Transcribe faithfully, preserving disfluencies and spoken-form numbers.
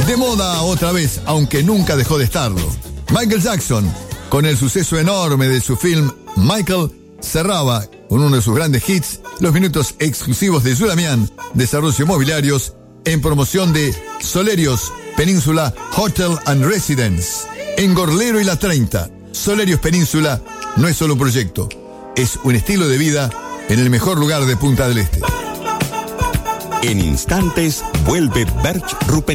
De moda otra vez, aunque nunca dejó de estarlo. Michael Jackson, con el suceso enorme de su film Michael, cerraba con uno de sus grandes hits los minutos exclusivos de Zulamian Desarrollos Inmobiliarios en promoción de Solerios Península Hotel and Residence en Gorlero y La treinta. Solerios Península no es solo un proyecto, es un estilo de vida en el mejor lugar de Punta del Este. En instantes vuelve Berch Rupen.